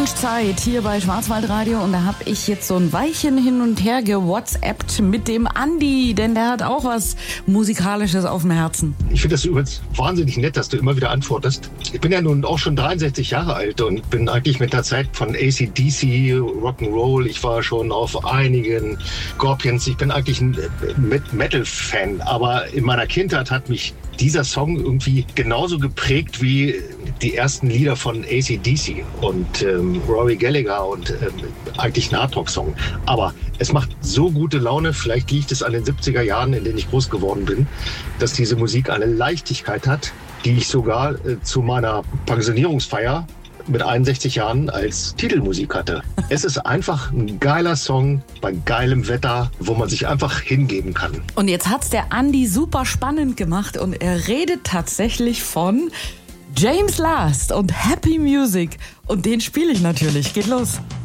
Loungezeit hier bei Schwarzwaldradio und da habe ich jetzt so ein Weilchen hin und her gewhatsappt mit dem Andi, denn der hat auch was Musikalisches auf dem Herzen. Ich finde das übrigens wahnsinnig nett, dass du immer wieder antwortest. Ich bin ja nun auch schon 63 Jahre alt und bin eigentlich mit der Zeit von AC/DC, Rock'n'Roll, ich war schon auf einigen Scorpions, ich bin eigentlich ein Metal-Fan, aber in meiner Kindheit hat mich dieser Song irgendwie genauso geprägt wie die ersten Lieder von AC/DC und Rory Gallagher und eigentlich ein Hardrock-Song. Aber es macht so gute Laune, vielleicht liegt es an den 70er Jahren, in denen ich groß geworden bin, dass diese Musik eine Leichtigkeit hat, die ich sogar zu meiner Pensionierungsfeier mit 61 Jahren als Titelmusik hatte. Es ist einfach ein geiler Song bei geilem Wetter, wo man sich einfach hingeben kann. Und jetzt hat's der Andi super spannend gemacht und er redet tatsächlich von James Last und Happy Music. Und den spiele ich natürlich. Geht los.